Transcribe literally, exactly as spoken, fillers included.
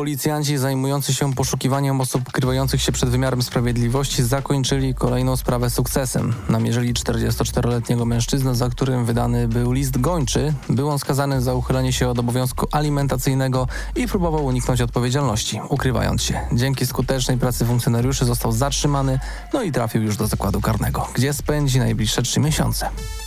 Policjanci zajmujący się poszukiwaniem osób ukrywających się przed wymiarem sprawiedliwości zakończyli kolejną sprawę sukcesem. Namierzyli czterdziestoczteroletniego mężczyznę, za którym wydany był list gończy. Był on skazany za uchylenie się od obowiązku alimentacyjnego i próbował uniknąć odpowiedzialności, ukrywając się. Dzięki skutecznej pracy funkcjonariuszy został zatrzymany, no i trafił już do zakładu karnego, gdzie spędzi najbliższe trzy miesiące.